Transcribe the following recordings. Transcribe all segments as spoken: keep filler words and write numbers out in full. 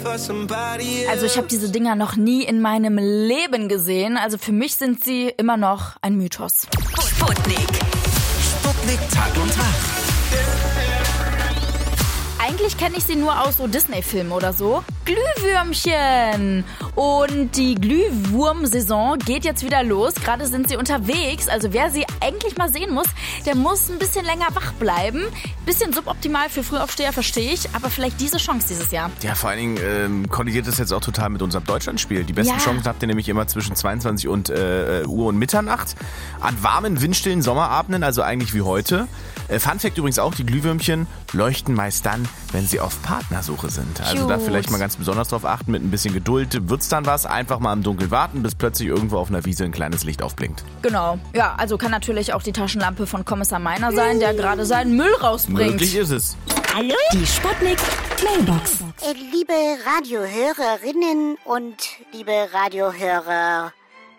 Also ich habe diese Dinger noch nie in meinem Leben gesehen. Also für mich sind sie immer noch ein Mythos. Sputnik. Sputnik Tag und Tag. Eigentlich kenne ich sie nur aus so Disney-Filmen oder so. Glühwürmchen! Und die Glühwurm-Saison geht jetzt wieder los. Gerade sind sie unterwegs. Also wer sie eigentlich mal sehen muss, der muss ein bisschen länger wach bleiben. Bisschen suboptimal für Frühaufsteher, verstehe ich. Aber vielleicht diese Chance dieses Jahr. Ja, vor allen Dingen ähm, kollidiert das jetzt auch total mit unserem Deutschlandspiel. Die besten Ja. Chancen habt ihr nämlich immer zwischen zweiundzwanzig und, äh, Uhr und Mitternacht. An warmen, windstillen Sommerabenden, also eigentlich wie heute. Äh, Fun Fact übrigens auch, die Glühwürmchen leuchten meist dann, wenn sie auf Partnersuche sind. Also da Cute. vielleicht mal ganz besonders drauf achten, mit ein bisschen Geduld wird's dann was. Einfach mal im Dunkeln warten, bis plötzlich irgendwo auf einer Wiese ein kleines Licht aufblinkt. Genau. Ja, also kann natürlich auch die Taschenlampe von Kommissar Meiner sein, der gerade seinen Müll rausbringt. Möglich ist es. Hallo? Die Sputnik Mailbox. Äh, liebe Radiohörerinnen und liebe Radiohörerinnen,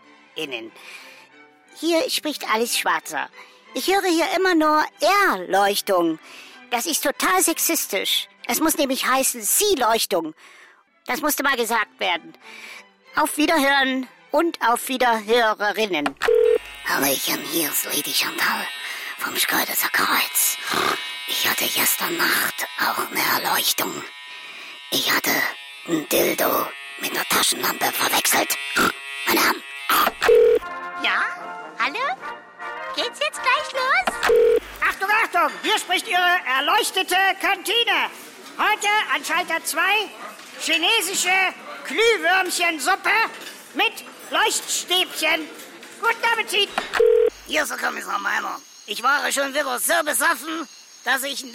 hier spricht Alice Schwarzer. Ich höre hier immer nur Erleuchtung. Das ist total sexistisch. Es muss nämlich heißen Sie-Leuchtung. Das musste mal gesagt werden. Auf Wiederhören und auf Wiederhörerinnen. Hallöchen, hier ist Lady Chantal vom Schkeuderser Kreuz. Ich hatte gestern Nacht auch eine Erleuchtung. Ich hatte ein Dildo mit einer Taschenlampe verwechselt. Meine Herren. Ja? Hallo? Geht's jetzt gleich los? Achtung, Achtung! Hier spricht Ihre erleuchtete Kantine. Heute an Schalter zwei chinesische Glühwürmchensuppe mit Leuchtstäbchen. Guten Appetit! Hier ist der Kommissar Meiner. Ich war schon wieder so besoffen, dass ich